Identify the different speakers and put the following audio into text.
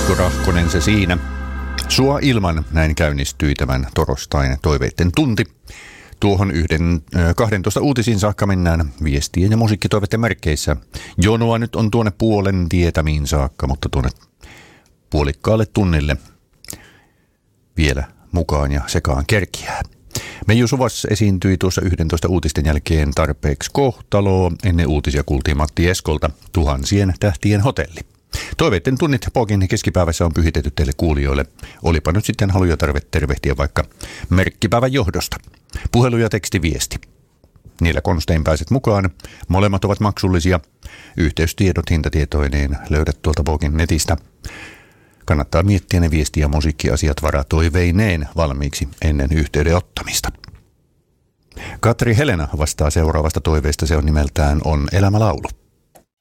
Speaker 1: Mikko Rahkonen se siinä. Sua ilman näin käynnistyi tämän torstain toiveitten tunti. Tuohon 12 uutisiin saakka mennään viestien ja musiikkitoiveiden merkkeissä. Jonoa nyt on tuonne puolen tietämiin saakka, mutta tuonne puolikkaalle tunnille vielä mukaan ja sekaan kerkiää. Meiju Suvas esiintyi tuossa 11 uutisten jälkeen tarpeeksi kohtaloa. Ennen uutisia kuultiin Matti Eskolta Tuhansien tähtien hotelli. Toiveitten tunnit Pokin keskipäivässä on pyhitetty teille kuulijoille. Olipa nyt sitten halu ja tarve tervehtiä vaikka merkkipäivän johdosta. Puhelu ja tekstiviesti. Niillä konstein pääset mukaan. Molemmat ovat maksullisia. Yhteystiedot hintatietoineen löydät tuolta Pokin netistä. Kannattaa miettiä ne viesti- ja musiikkiasiat varatoiveineen valmiiksi ennen yhteyden ottamista. Katri Helena vastaa seuraavasta toiveesta. Se on nimeltään On elämälaulu.